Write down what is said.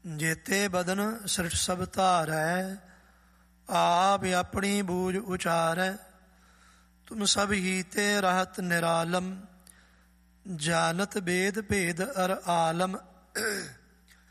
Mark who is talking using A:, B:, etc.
A: ਜੇਤੇ ਬਦਨ ਸ੍ਰਿਸ਼ਟ ਸਭ ਧਾਰੈ, ਆਪ ਆਪਣੀ ਬੂਝ ਉਚਾਰੈ। ਤੁਮ ਸਭ ਹੀ ਤੇ ਰਹਤ ਨਿਰਾਲਮ, ਜਾਨਤ ਬੇਦ ਭੇਦ ਅਰ ਆਲਮ।